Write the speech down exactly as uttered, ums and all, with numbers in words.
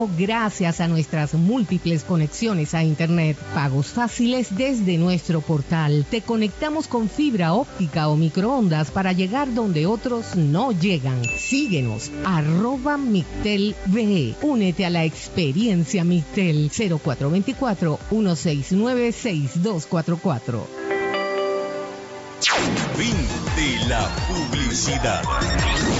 Gracias a nuestras múltiples conexiones a Internet, pagos fáciles desde nuestro portal. Te conectamos con fibra óptica o microondas para llegar donde otros no llegan. Síguenos, arroba Migtel V E. Únete a la experiencia Migtel. Cero cuatro dos cuatro, uno seis nueve, seis dos cuatro cuatro. Fin de la publicidad.